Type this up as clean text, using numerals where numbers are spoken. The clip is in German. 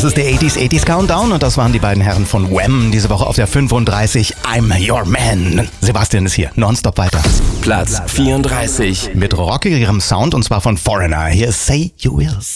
Das ist der 80s Countdown und das waren die beiden Herren von Wham! Diese Woche auf der 35. I'm Your Man. Sebastian ist hier, nonstop weiter. Platz 34. Mit rockigem Sound und zwar von Foreigner. Hier ist Say You Will.